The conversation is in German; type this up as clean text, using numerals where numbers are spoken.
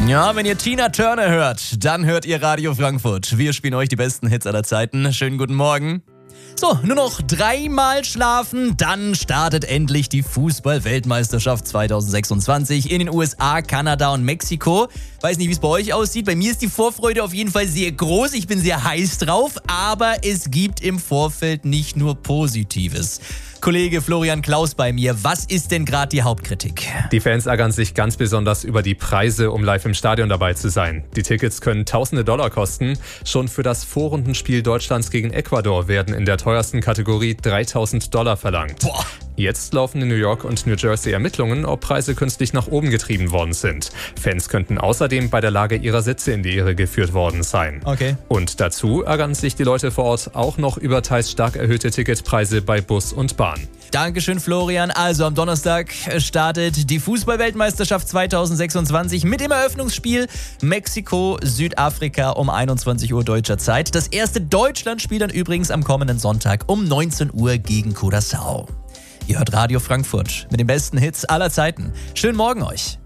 Ja, wenn ihr Tina Turner hört, dann hört ihr Radio Frankfurt. Wir spielen euch die besten Hits aller Zeiten. Schönen guten Morgen. So, nur noch 3-mal schlafen, dann startet endlich die Fußball-Weltmeisterschaft 2026 in den USA, Kanada und Mexiko. Weiß nicht, wie es bei euch aussieht. Bei mir ist die Vorfreude auf jeden Fall sehr groß. Ich bin sehr heiß drauf, aber es gibt im Vorfeld nicht nur Positives. Kollege Florian Klaus bei mir. Was ist denn gerade die Hauptkritik? Die Fans ärgern sich ganz besonders über die Preise, um live im Stadion dabei zu sein. Die Tickets können tausende Dollar kosten. Schon für das Vorrundenspiel Deutschlands gegen Ecuador werden in der teuersten Kategorie $3.000 verlangt. Boah. Jetzt laufen in New York und New Jersey Ermittlungen, ob Preise künstlich nach oben getrieben worden sind. Fans könnten außerdem bei der Lage ihrer Sitze in die Irre geführt worden sein. Okay. Und dazu ärgern sich die Leute vor Ort auch noch über teils stark erhöhte Ticketpreise bei Bus und Bahn. Dankeschön, Florian. Also am Donnerstag startet die Fußball-Weltmeisterschaft 2026 mit dem Eröffnungsspiel Mexiko-Südafrika um 21 Uhr deutscher Zeit. Das erste Deutschlandspiel dann übrigens am kommenden Sonntag um 19 Uhr gegen Curaçao. Ihr hört Radio Frankfurt mit den besten Hits aller Zeiten. Schönen Morgen euch.